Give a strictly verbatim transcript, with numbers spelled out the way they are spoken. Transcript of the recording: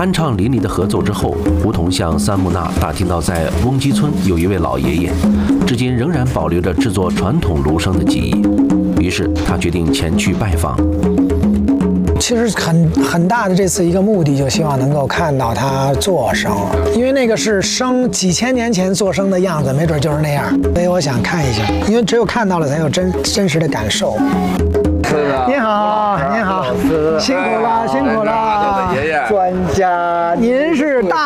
酣畅淋漓的合奏之后，胡同向三木纳打听到在翁基村有一位老爷爷，至今仍然保留着制作传统芦笙的技艺。于是他决定前去拜访。 其实很很大的这次一个目的，就希望能够看到他做笙，因为那个是笙几千年前做笙的样子，没准就是那样。所以我想看一下，因为只有看到了才有真真实的感受。您好，您好，辛苦了，辛苦了，专家，您是大。